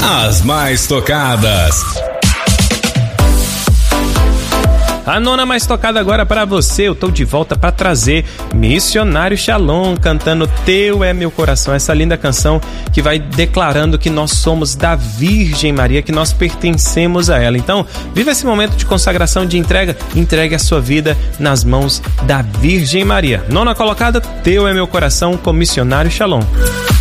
As mais tocadas. A nona mais tocada agora para você. Eu tô de volta para trazer Missionário Shalom cantando Teu é Meu Coração. Essa linda canção que vai declarando que nós somos da Virgem Maria, que nós pertencemos a ela. Então, viva esse momento de consagração, de entrega. Entregue a sua vida nas mãos da Virgem Maria. Nona colocada, Teu é Meu Coração com Missionário Shalom.